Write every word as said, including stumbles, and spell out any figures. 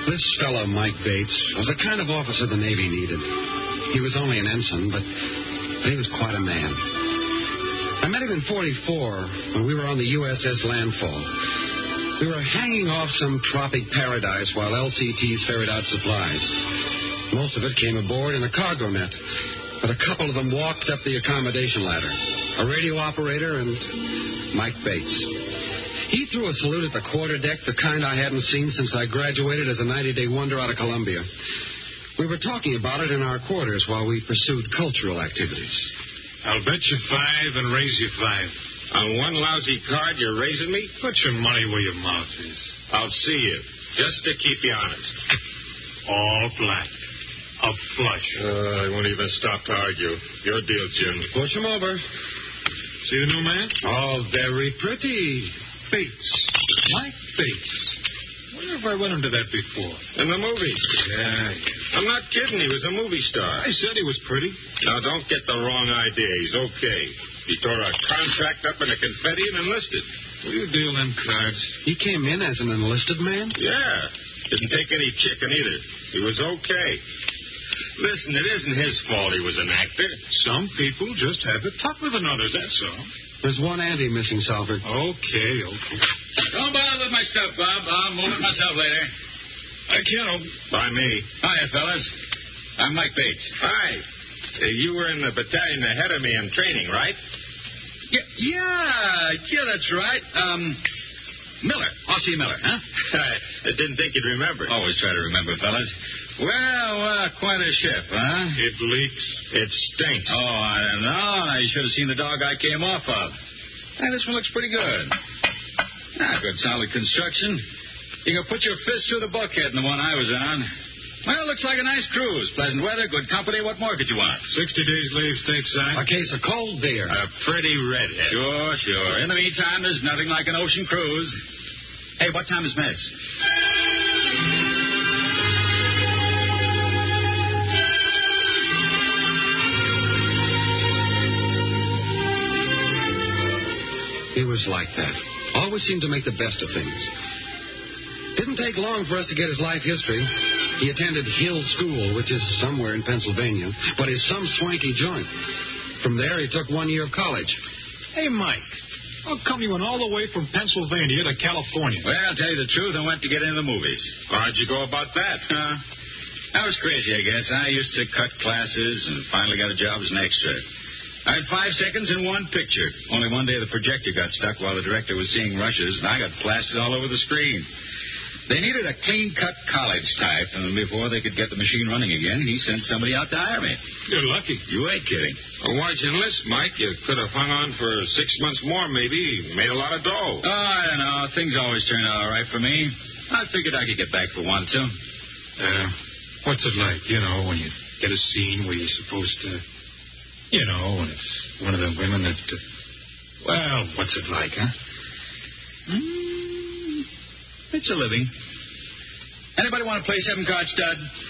This fellow, Mike Bates, was the kind of officer the Navy needed. He was only an ensign, but he was quite a man. I met him in forty-four when we were on the U S S Landfall. We were hanging off some tropic paradise while L C Ts ferried out supplies. Most of it came aboard in a cargo net, but a couple of them walked up the accommodation ladder. A radio operator and Mike Bates. He threw a salute at the quarterdeck, the kind I hadn't seen since I graduated as a ninety-day wonder out of Columbia. We were talking about it in our quarters while we pursued cultural activities. I'll bet you five and raise you five. On one lousy card, you're raising me? Put your money where your mouth is. I'll see you, just to keep you honest. All black. A flush. Uh, I won't even stop to argue. Your deal, Jim. Push him over. See the new man? Oh, very pretty. Bates. Mike Bates. Where have I run into that before? In the movies. Yeah. I'm not kidding. He was a movie star. I said he was pretty. Now, don't get the wrong idea. He's okay. He tore a contract up in a confetti and enlisted. Will you deal them cards? He came in as an enlisted man? Yeah. Didn't take any chicken either. He was okay. Listen, it isn't his fault he was an actor. Some people just have it tougher than others, that's all. There's one ante missing, Salford. Okay, okay. Don't bother with my stuff, Bob. I'll move it myself later. I can't. By me. Hiya, fellas. I'm Mike Bates. Hi. Uh, you were in the battalion ahead of me in training, right? Yeah, yeah, yeah, that's right. Um, Miller. R C Miller, huh? I didn't think you'd remember. Always try to remember, fellas. Well, uh, quite a ship, huh? It leaks. It stinks. Oh, I don't know. You should have seen the dog I came off of. Hey, this one looks pretty good. Ah, good solid construction. You can put your fist through the bulkhead in the one I was on. Well, looks like a nice cruise. Pleasant weather, good company. What more could you want? Sixty days leave stateside. A case of cold beer. A pretty redhead. Sure, sure. In the meantime, there's nothing like an ocean cruise. Hey, what time is mess? He was like that. Always seemed to make the best of things. Didn't take long for us to get his life history. He attended Hill School, which is somewhere in Pennsylvania, but is some swanky joint. From there, he took one year of college. Hey, Mike, how come you went all the way from Pennsylvania to California? Well, I'll tell you the truth, I went to get into the movies. How'd you go about that? Uh, I was crazy, I guess. I used to cut classes and finally got a job as an extra. I had five seconds in one picture. Only one day the projector got stuck while the director was seeing rushes, and I got plastered all over the screen. They needed a clean-cut college type, and before they could get the machine running again, he sent somebody out to hire me. You're lucky. You ain't kidding. Well, why'd you enlist, Mike? You could have hung on for six months more, maybe. Made a lot of dough. Oh, I don't know. Things always turn out all right for me. I figured I could get back for one, too. Uh, what's it like, you know, when you get a scene where you're supposed to, you know, when it's one of the women that, uh, well, what's it like, huh? Mm. It's a living. Anybody want to play seven-card stud?